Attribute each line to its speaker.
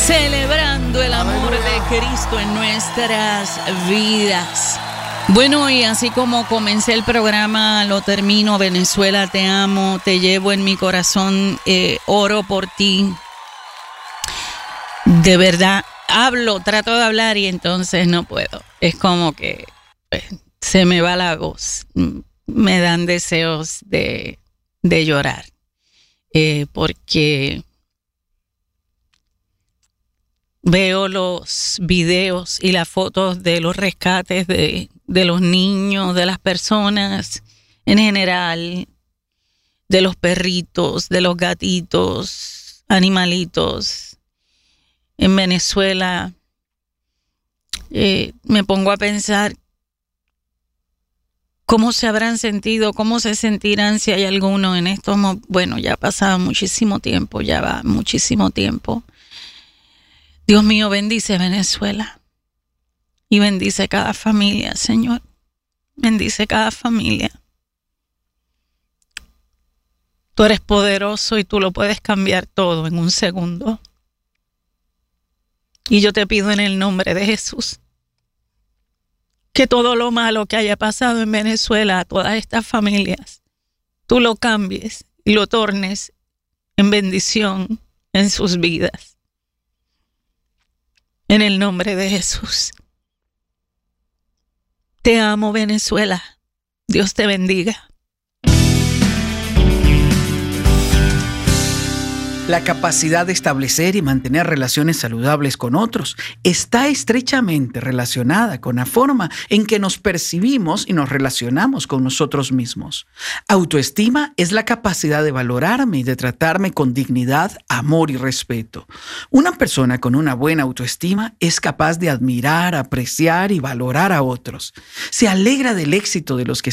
Speaker 1: Celebrando el amor de Cristo en nuestras vidas. Bueno, y así como comencé el programa, lo termino. Venezuela, te amo, te llevo en mi corazón, oro por ti. De verdad, trato de hablar y entonces no puedo. Es como que se me va la voz. Me dan deseos de llorar. Porque veo los videos y las fotos de los rescates de los niños, de las personas en general, de los perritos, de los gatitos, animalitos. En Venezuela me pongo a pensar cómo se habrán sentido, cómo se sentirán si hay alguno en estos momentos. Bueno, ya ha pasado muchísimo tiempo, ya va muchísimo tiempo. Dios mío, bendice Venezuela y bendice cada familia, Señor. Bendice cada familia. Tú eres poderoso y tú lo puedes cambiar todo en un segundo. Y yo te pido en el nombre de Jesús que todo lo malo que haya pasado en Venezuela, a todas estas familias, tú lo cambies y lo tornes en bendición en sus vidas. En el nombre de Jesús. Te amo, Venezuela. Dios te bendiga.
Speaker 2: La capacidad de establecer y mantener relaciones saludables con otros está estrechamente relacionada con la forma en que nos percibimos y nos relacionamos con nosotros mismos. Autoestima es la capacidad de valorarme y de tratarme con dignidad, amor y respeto. Una persona con una buena autoestima es capaz de admirar, apreciar y valorar a otros. Se alegra del éxito de los que